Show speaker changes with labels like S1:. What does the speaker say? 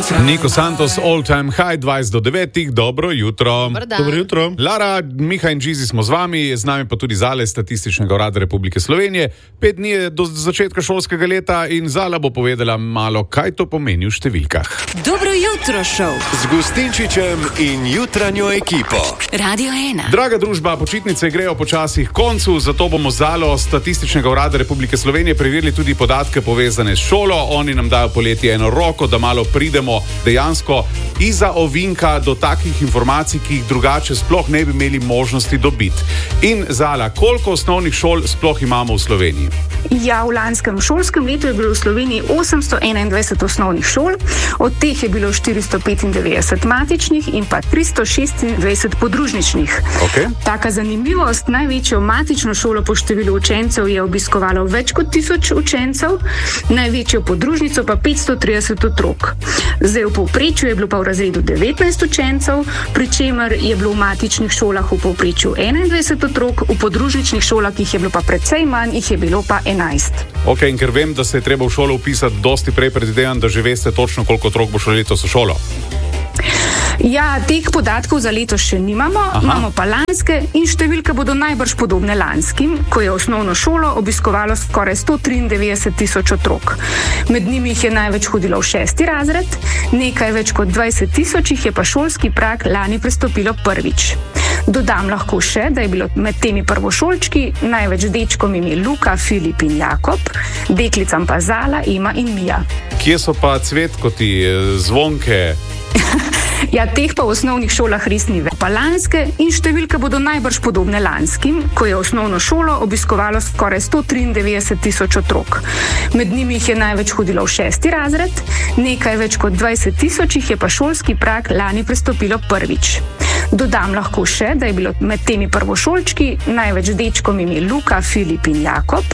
S1: Niko Santos, All Time High, 20 do 9, dobro jutro.
S2: Dobro jutro.
S1: Lara, Miha in Džizi smo z vami, z nami pa tudi Zale Statističnega urada Republike Slovenije. 5 dni je do začetka šolskega leta in Zala bo povedala malo, kaj to pomeni v številkah.
S3: Dobro jutro, šov.
S2: Z Gustinčičem in jutranjo ekipo.
S3: Radio 1.
S1: Draga družba, počitnice grejo počasi k koncu, zato bomo z Zalo Statističnega urada Republike Slovenije preverili tudi podatke povezane s šolo. Oni nam dajo poleti eno roko, da malo pridemo dejansko izza ovinka do takih informacij, ki jih drugače sploh ne bi imeli možnosti dobiti. In Zala, koliko osnovnih šol sploh imamo v Sloveniji?
S4: Ja, v lanskem šolskem letu je bilo v Sloveniji 821 osnovnih šol, od teh je bilo 495 matičnih in pa 326 podružničnih.
S1: Okay.
S4: Taka zanimivost, največjo matično šolo po številu učencev je obiskovalo več kot 1000 učencev, največjo podružnico pa 530 otrok. Zdaj v povprečju je bilo pa v razredu 19 učencev, pri čemer je bilo v matičnih šolah v povprečju 21 otrok, v podružničnih šolah jih je bilo pa precej manj, jih je bilo pa 11.
S1: Ok, in ker vem, da se je treba v šolo vpisati dosti prej, predvidevam, da že veste točno, koliko otrok bo šlo letos v šolo.
S4: Ja, teh podatkov za letos še nimamo, imamo pa lanske in številke bodo najbrž podobne lanskim, ko je osnovno šolo obiskovalo skoraj 193 000 otrok. Med njimi jih je največ hodilo v 6. razred, nekaj več kot 20 000 jih je pa šolski prag lani prestopilo prvič. Dodam lahko še, da je bilo med temi prvošolčki največ dečkom ime Luka, Filip in Jakob, deklicam pa Zala, Ema in Mija.
S1: Kje so pa Cvetkoti, Zvonke?
S4: Ja, teh pa v osnovnih šolah res ni več. Pa lanske in številke bodo najbrž podobne lanskim, ko je osnovno šolo obiskovalo skoraj 193 000 otrok. Med njimi jih je največ hodilo v 6. razred, nekaj več kot 20 000 jih je pa šolski prag lani prestopilo prvič. Dodam lahko še, da je bilo med temi prvošolčki največ dečkom ime Luka, Filip in Jakob,